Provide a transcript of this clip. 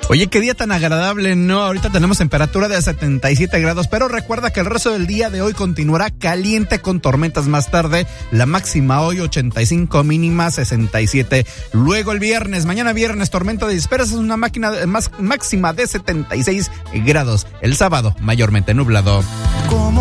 Oye, qué día tan agradable, ¿no? Ahorita tenemos temperatura de 77 grados, pero recuerda que el resto del día de hoy continuará caliente con tormentas más tarde. La máxima hoy 85, mínima 67. Luego el viernes, mañana viernes, tormenta de dispersas, una máxima de 76 grados. El sábado, mayormente nublado.